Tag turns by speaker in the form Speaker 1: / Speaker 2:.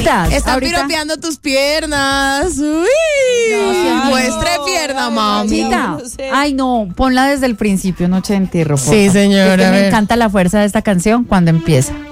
Speaker 1: chiquitas.
Speaker 2: Están
Speaker 1: Ahorita-
Speaker 2: piropeando tus piernas. Uy.
Speaker 1: No,
Speaker 2: Muestre pierna, mami.
Speaker 1: Chita.
Speaker 3: No sé.
Speaker 1: Ay, no, ponla desde el principio, Noche de Entierro. por
Speaker 2: Sí,
Speaker 1: favor.
Speaker 2: señora,
Speaker 1: Es que
Speaker 2: a
Speaker 1: me
Speaker 2: ver.
Speaker 1: encanta la fuerza de esta canción cuando empieza.